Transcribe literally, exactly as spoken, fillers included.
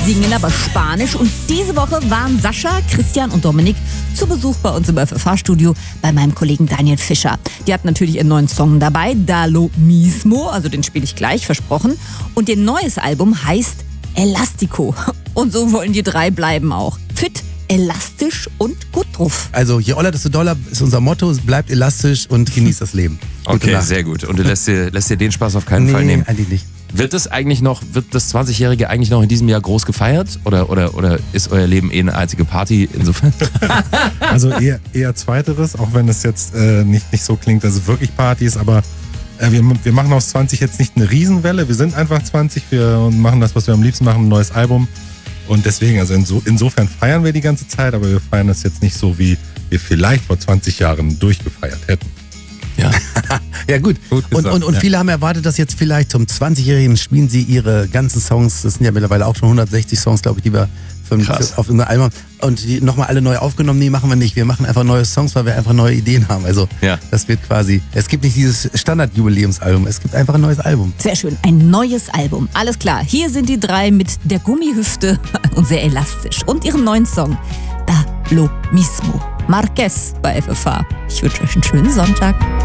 singen aber Spanisch. Und diese Woche waren Sascha, Christian und Dominik zu Besuch bei uns im F F H-Studio bei meinem Kollegen Daniel Fischer. Die hatten natürlich ihren neuen Song dabei, Da lo mismo, also den spiele ich gleich, versprochen. Und ihr neues Album heißt Elastico. Und so wollen die drei bleiben auch. Fit, elastisch und gut drauf. Also je oller, desto doller ist unser Motto, bleibt elastisch und genießt das Leben. Okay, Nacht. sehr gut. Und du lässt dir, lässt dir den Spaß auf keinen nee, Fall nehmen. eigentlich nicht. Wird das eigentlich noch, wird das zwanzigjährige eigentlich noch in diesem Jahr groß gefeiert? Oder, oder, oder ist euer Leben eh eine einzige Party insofern? Also eher, eher zweiteres, auch wenn es jetzt äh, nicht, nicht so klingt, dass es wirklich Party ist, aber äh, wir, wir machen aus zwanzig jetzt nicht eine Riesenwelle, wir sind einfach zwanzig, wir machen das, was wir am liebsten machen, ein neues Album. Und deswegen, also inso, insofern feiern wir die ganze Zeit, aber wir feiern das jetzt nicht so, wie wir vielleicht vor zwanzig Jahren durchgefeiert hätten. Ja, ja gut. Gut und gesagt, und, und ja. viele haben erwartet, dass jetzt vielleicht zum zwanzigjährigen spielen sie ihre ganzen Songs. Das sind ja mittlerweile auch schon hundertsechzig Songs, glaube ich, die wir für, für, auf unser Album. Und die nochmal alle neu aufgenommen. Nee, machen wir nicht. Wir machen einfach neue Songs, weil wir einfach neue Ideen haben. Also Ja. das wird quasi, es gibt nicht dieses Standard-Jubiläumsalbum, es gibt einfach ein neues Album. Sehr schön, ein neues Album. Alles klar, hier sind die drei mit der Gummihüfte und sehr elastisch. Und ihrem neuen Song, Da lo mismo. Marquez bei F F H. Ich wünsche euch einen schönen Sonntag.